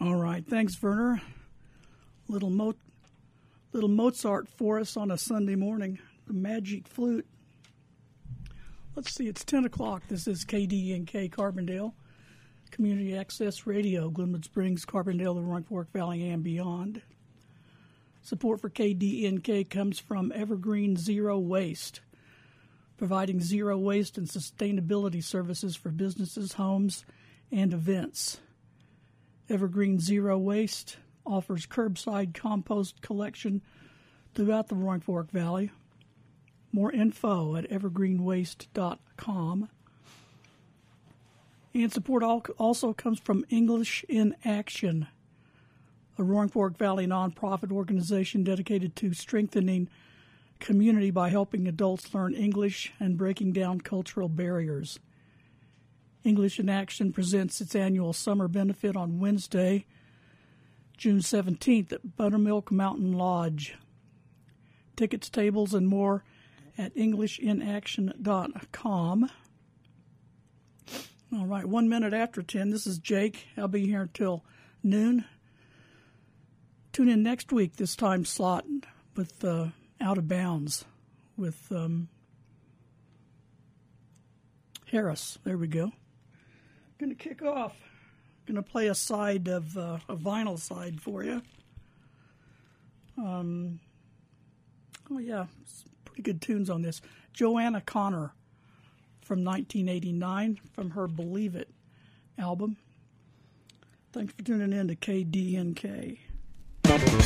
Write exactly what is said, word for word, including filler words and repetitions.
All right, thanks, Werner. Little Mo- little Mozart for us on a Sunday morning. The Magic Flute. Let's see, it's ten o'clock. This is K D N K Carbondale, Community Access Radio, Glenwood Springs, Carbondale, the Roaring Fork Valley, and beyond. Support for K D N K comes from Evergreen Zero Waste, providing zero waste and sustainability services for businesses, homes, and events. Evergreen Zero Waste offers curbside compost collection throughout the Roaring Fork Valley. More info at evergreen waste dot com. And support also comes from English in Action, a Roaring Fork Valley nonprofit organization dedicated to strengthening community by helping adults learn English and breaking down cultural barriers. English in Action presents its annual summer benefit on Wednesday, June seventeenth at Buttermilk Mountain Lodge. Tickets, tables, and more at english in action dot com. All right, one minute after ten. This is Jake. I'll be here until noon. Tune in next week, this time slot, with uh, Out of Bounds with um, Harris. There we go. Going to kick off. Going to play a side of uh, a vinyl side for you. Um. Oh yeah, pretty good tunes on this. Joanna Connor from nineteen eighty-nine from her Believe It album. Thanks for tuning in to K D N K.